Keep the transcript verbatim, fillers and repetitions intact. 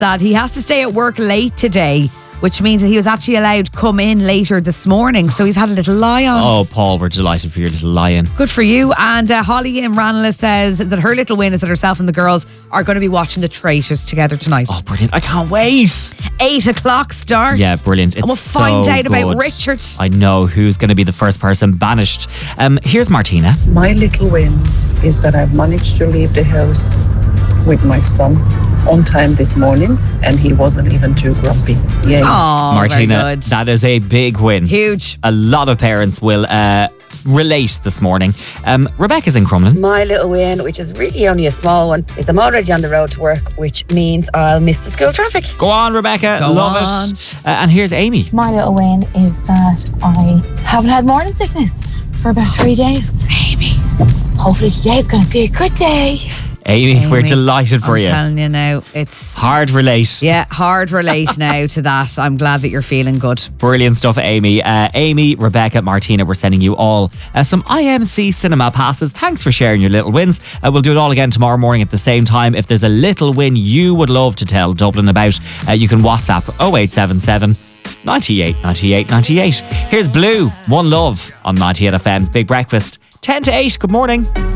that he has to stay at work late today, which means that he was actually allowed to come in later this morning. So he's had a little lie on. Oh, Paul, we're delighted for your little lie-in. Good for you. And uh, Holly in Ranelagh says that her little win is that herself and the girls are going to be watching The Traitors together tonight. Oh, brilliant. I can't wait. Eight o'clock start. Yeah, brilliant. It's and we'll so find out about good. Richard. I know who's going to be the first person banished. Um, here's Martina. My little win is that I've managed to leave the house with my son on time this morning, and he wasn't even too grumpy. Yay. Oh, Martina, very good. that is a big win. Huge. A lot of parents will uh, relate this morning. Um, Rebecca's in Crumlin. My little win, which is really only a small one, is I'm already on the road to work, which means I'll miss the school traffic. Go on, Rebecca. Go Love on. it. Uh, and here's Amy. My little win is that I haven't had morning sickness for about three days. Amy. Hopefully today's going to be a good day. Amy, Amy, we're delighted for I'm you. telling you now, it's... Hard relate. Yeah, hard relate now to that. I'm glad that you're feeling good. Brilliant stuff, Amy. Uh, Amy, Rebecca, Martina, we're sending you all uh, some I M C cinema passes. Thanks for sharing your little wins. Uh, we'll do it all again tomorrow morning at the same time. If there's a little win you would love to tell Dublin about, uh, you can WhatsApp oh eight seven seven, ninety-eight, ninety-eight, ninety-eight. Here's Blue, One Love on ninety-eight F M's Big Breakfast. ten to eight, good morning.